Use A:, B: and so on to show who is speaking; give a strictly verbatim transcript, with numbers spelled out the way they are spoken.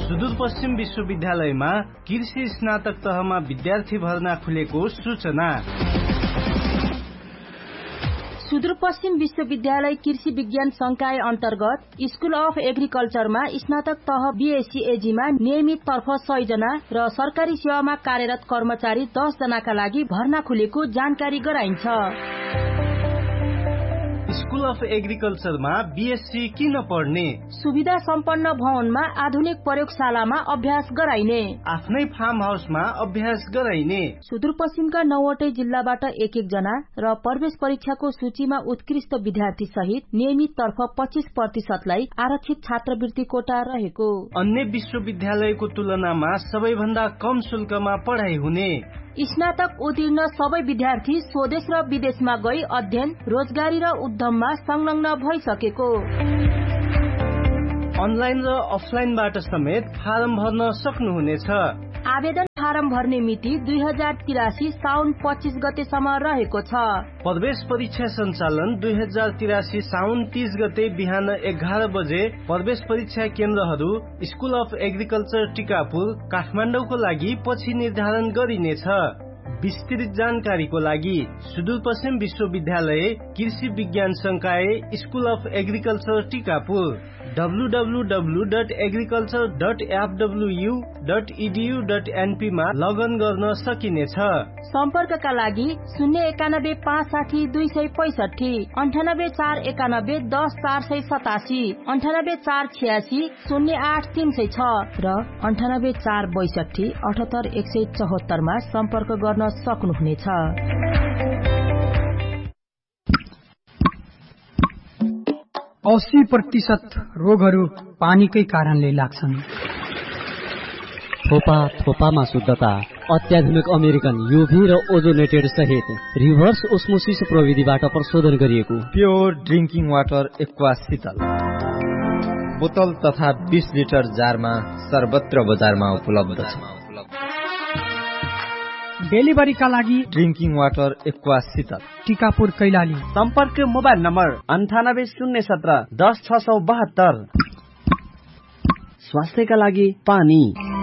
A: सुदूरपश्चिम विश्वविद्यालयमा कृषि स्नातक तहमा विद्यार्थी भर्ना खुलेको सूचना।
B: सुदूरपश्चिम विश्वविद्यालय कृषि विज्ञान संकाय अन्तर्गत स्कुल अफ एग्रिकल्चरमा स्नातक तह बीएससी एजीमा नियमित तर्फ सय जना र सरकारी सेवामा कार्यरत कर्मचारी दस जनाका लागि भर्ना खुलेको जानकारी गराइन्छ।
A: स्कुल अफ एग्रिकल्चरमा बीएससी किन पढ्ने?
B: सुविधा सम्पन्न भवनमा आधुनिक प्रयोगशालामा अभ्यास गराइने,
A: आफ्नै फार्म हाउसमा अभ्यास गराइने।
B: सुदूरपश्चिमका नौवटै जिल्लाबाट एक एक जना र प्रवेश परीक्षाको सूचीमा उत्कृष्ट विद्यार्थी सहित नियमित तर्फ पच्चीस प्रतिशतलाई आरक्षित छात्रवृत्ति कोटा रहेको।
A: अन्य विश्वविद्यालयको तुलनामा सबैभन्दा कम शुल्कमा पढाइ हुने।
B: स्नातक उत्तीर्ण सबै विद्यार्थी स्वदेश र विदेशमा गई अध्ययन, रोजगारी र उद्यममा संलग्न भइसकेको।
A: अनलाइन र अफलाइनबाट समेत फारम भर्न सक्नुहुनेछ।
B: आवेदन फारम भर्ने मिति दुई हजार तिरासी साउन पच्चीस गतेसम्म रहेको छ।
A: प्रवेश परीक्षा सञ्चालन दुई हजार तिरासी साउन तीस गते बिहान एघार बजे प्रवेश परीक्षा केन्द्रहरू स्कुल अफ एग्रिकल्चर टिकापुर काठमाडौँको लागि पछि निर्धारण गरिनेछ। विस्तृत जानकारीको लागि सुदूरपश्चिम विश्वविद्यालय कृषि विज्ञान संकाय school of agriculture Tikapur W W W dot agriculture dot एफडब्ल्युयु dot edu dot NP मा लगइन गर्न सकिनेछ।
B: सम्पर्कका लागि शून्य एकानब्बे पाँच साठी दुई सय पैसठी, अन्ठानब्बे चार एकानब्बे दस चार सय सतासी, अन्ठानब्बे चार छ्यासी शून्य आठ तीन सय छ र अन्ठानब्बे चार बैसठी अठहत्तर एक सय चौहत्तरमा सम्पर्क गर्न सक्नुहुनेछ।
C: अस्सी प्रतिशत रोगहरू पानीकै कारणले लाग्छन्।
D: थोपा थोपामा शुद्धता, अत्याधुनिक अमेरिकन युभी र ओजोनेटेड सहित रिभर्स ओस्मोसिस प्रविधिबाट प्रशोधन गरिएको
E: प्योर ड्रिंकिङ वाटर एक्वा शीतल बोतल तथा बीस लिटर जारमा सर्वत्र बजारमा उपलब्ध छ।
C: डेलिभरीका लागि
E: ड्रिंकिङ वाटर एक्वा शीतल
C: टिकापुर कैलाली।
F: सम्पर्क मोबाइल नम्बर अन्ठानब्बे शून्य सत्र दस छ सौ बहत्तर। स्वास्थ्यका लागि पानी।